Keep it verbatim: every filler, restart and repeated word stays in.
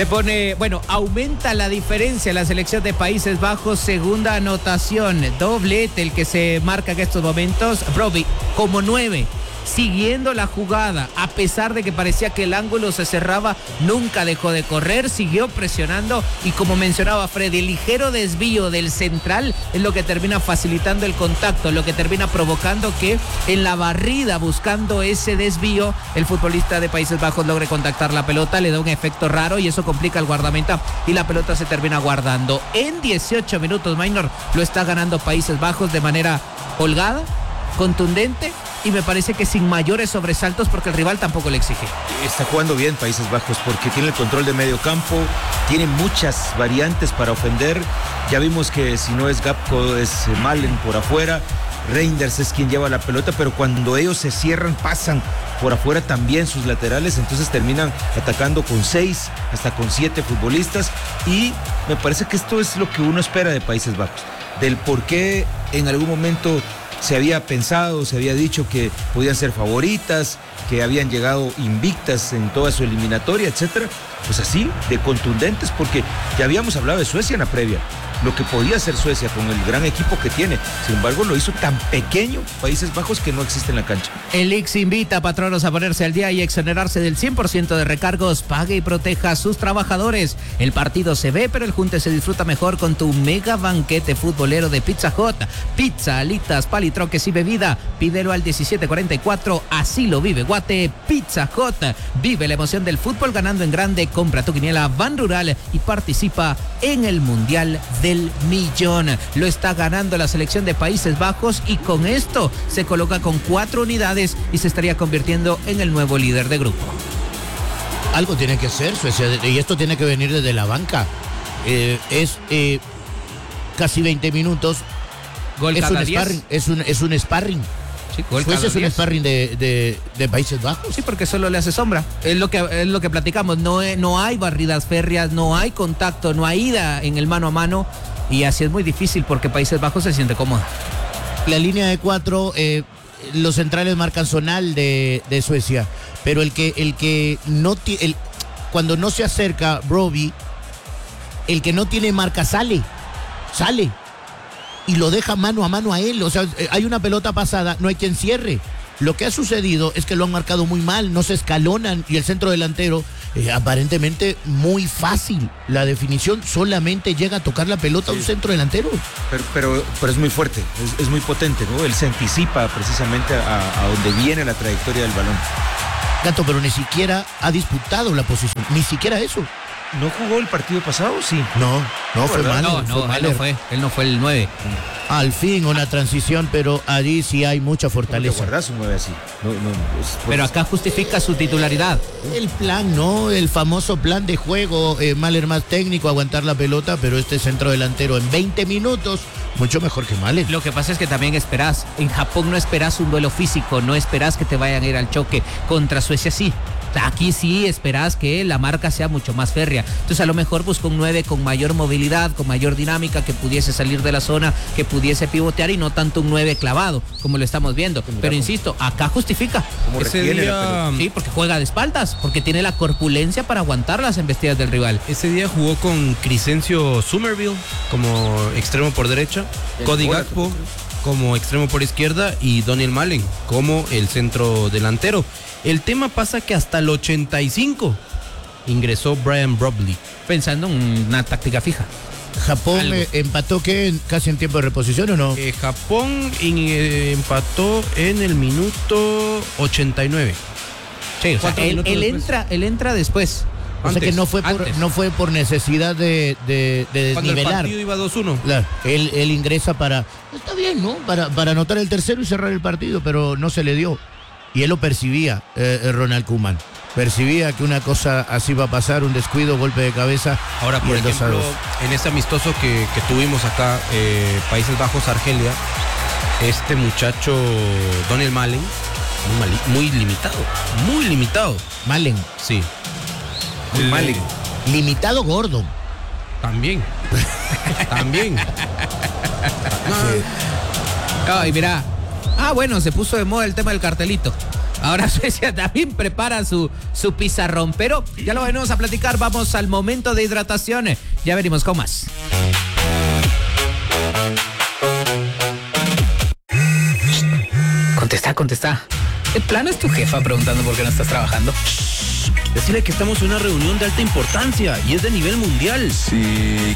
Se pone, bueno, aumenta la diferencia la selección de Países Bajos, segunda anotación, doblete el que se marca en estos momentos. Brobbey como nueve, siguiendo la jugada, a pesar de que parecía que el ángulo se cerraba, nunca dejó de correr, siguió presionando y, como mencionaba Freddy, el ligero desvío del central es lo que termina facilitando el contacto, lo que termina provocando que en la barrida, buscando ese desvío, el futbolista de Países Bajos logre contactar la pelota, le da un efecto raro y eso complica al guardameta y la pelota se termina guardando. En dieciocho minutos, Maynor, lo está ganando Países Bajos de manera holgada, contundente, y me parece que sin mayores sobresaltos porque el rival tampoco le exige. Está jugando bien Países Bajos porque tiene el control de medio campo, tiene muchas variantes para ofender. Ya vimos que si no es Gapco es Malen por afuera, Reinders es quien lleva la pelota, pero cuando ellos se cierran pasan por afuera también sus laterales, entonces terminan atacando con seis, hasta con siete futbolistas, y me parece que esto es lo que uno espera de Países Bajos, del por qué en algún momento se había pensado, se había dicho que podían ser favoritas, que habían llegado invictas en toda su eliminatoria, etcétera. Pues así, de contundentes, porque ya habíamos hablado de Suecia en la previa, lo que podía hacer Suecia con el gran equipo que tiene. Sin embargo, lo hizo tan pequeño Países Bajos que no existe en la cancha. El I X invita a patronos a ponerse al día y exonerarse del cien por ciento de recargos. Pague y proteja a sus trabajadores. El partido se ve, pero el junte se disfruta mejor con tu mega banquete futbolero de Pizza Hut. Pizza, alitas, palitroques y bebida. Pídelo al diecisiete cuarenta y cuatro. Así lo vive Guate. Pizza Hut. Vive la emoción del fútbol ganando en grande. Compra tu quiniela Ban Rural y participa en el Mundial del Millón. Lo está ganando la selección de Países Bajos y con esto se coloca con cuatro unidades y se estaría convirtiendo en el nuevo líder de grupo. Algo tiene que hacer Suecia y esto tiene que venir desde la banca. Eh, es eh, casi veinte minutos. Gol es cada un diez. sparring, es un, es un sparring. Sí, gol Suecia cada es un diez. sparring de, de, de Países Bajos. Sí, porque solo le hace sombra. Es lo que, es lo que platicamos. No, no hay barridas férreas, no hay contacto, no hay ida en el mano a mano. Y así es muy difícil porque Países Bajos se siente cómoda. La línea de cuatro, eh, los centrales marcan zonal de, de Suecia. Pero el que, el que no tiene, cuando no se acerca Brobbey, el que no tiene marca sale. Sale. Y lo deja mano a mano a él. O sea, hay una pelota pasada, no hay quien cierre. Lo que ha sucedido es que lo han marcado muy mal, no se escalonan y el centro delantero, eh, aparentemente muy fácil. La definición solamente llega a tocar la pelota a un centro delantero. Pero, pero, pero es muy fuerte, es, es muy potente, ¿no? Él se anticipa precisamente a, a donde viene la trayectoria del balón. Gato, pero ni siquiera ha disputado la posición, ni siquiera eso. ¿No jugó el partido pasado? Sí. No, no fue ¿verdad? malo. No, no, él no fue, él no fue el nueve. Al fin una transición, pero allí sí hay mucha fortaleza. ¿Cómo te guardas un nueve así? No, no, es, pues... Pero acá justifica su titularidad. El plan, ¿no? El famoso plan de juego, eh, Mahler más técnico, aguantar la pelota, pero este centro delantero en veinte minutos, mucho mejor que Mahler. Lo que pasa es que también esperás, en Japón no esperás un duelo físico, no esperás que te vayan a ir al choque. Contra Suecia sí. Aquí sí esperás que la marca sea mucho más férrea. Entonces a lo mejor busca un nueve con mayor movilidad, con mayor dinámica, que pudiese salir de la zona, que pudiese pivotear y no tanto un nueve clavado, como lo estamos viendo. Pero insisto, acá justifica. Ese día... Sí, porque juega de espaldas, porque tiene la corpulencia para aguantar las embestidas del rival. Ese día jugó con Crescencio Somerville como extremo por derecha, Cody Gakpo como extremo por izquierda y Daniel Malen como el centro delantero. El tema pasa que hasta el ochenta y cinco ingresó Brian Brobbey. Pensando en una táctica fija. Japón eh, empató que casi en tiempo de reposición, ¿o no? Eh, Japón in, eh, empató en el minuto ochenta y nueve. Sí, o sea, él, él entra, él entra después. O Antes, sea que no fue por, no fue por necesidad de, de, de Cuando desnivelar. el partido iba dos uno. Claro, él, él ingresa para... Está bien, ¿no? Para, para anotar el tercero y cerrar el partido, pero no se le dio. Y él lo percibía, eh, Ronald Koeman. Percibía que una cosa así va a pasar, un descuido, golpe de cabeza. Ahora, por ejemplo, en este amistoso que, que tuvimos acá, eh, Países Bajos, Argelia, este muchacho, Daniel Malen, muy, mali, muy limitado, muy limitado. Malen. Sí. Muy Malen. Limitado gordo. También. También. Ay, mira. Ah, bueno, se puso de moda el tema del cartelito. Ahora Suecia también prepara su, su pizarrón, pero ya lo venimos a platicar. Vamos al momento de hidratación. Ya venimos con más. Contesta, contesta. ¿De plano es tu jefa preguntando por qué no estás trabajando? Decirle que estamos en una reunión de alta importancia y es de nivel mundial. Sí,